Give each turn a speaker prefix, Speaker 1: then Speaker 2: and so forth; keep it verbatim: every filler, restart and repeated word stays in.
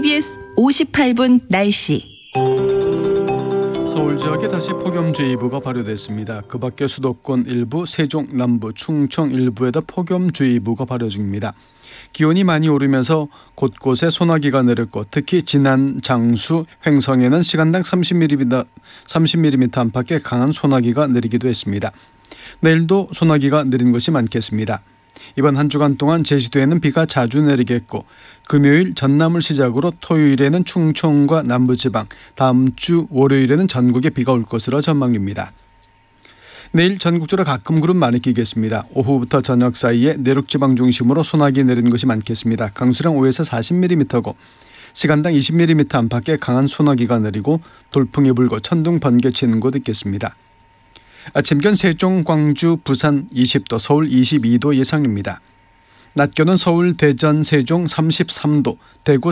Speaker 1: 케이비에스 오십팔 분 날씨.
Speaker 2: 서울 지역에 다시 폭염주의보가 발효됐습니다. 그 밖에 수도권 일부, 세종 남부, 충청 일부에도 폭염주의보가 발효 중입니다. 기온이 많이 오르면서 곳곳에 소나기가 내렸고 특히 진안, 장수, 횡성에는 시간당 삼십 밀리미터, 삼십 밀리미터 안팎의 강한 소나기가 내리기도 했습니다. 내일도 소나기가 내린 곳이 많겠습니다. 이번 한 주간 동안 제주도에는 비가 자주 내리겠고 금요일 전남을 시작으로 토요일에는 충청과 남부지방, 다음 주 월요일에는 전국에 비가 올 것으로 전망됩니다. 내일 전국적으로 가끔 구름 많이 끼겠습니다. 오후부터 저녁 사이에 내륙지방 중심으로 소나기 내리는 것이 많겠습니다. 강수량 오에서 사십 밀리미터고 시간당 이십 밀리미터 안팎의 강한 소나기가 내리고 돌풍이 불고 천둥 번개 치는 곳 있겠습니다. 아침 기온 세종, 광주, 부산 이십 도, 서울 이십이 도 예상입니다. 낮 기온은 서울, 대전, 세종 삼십삼 도, 대구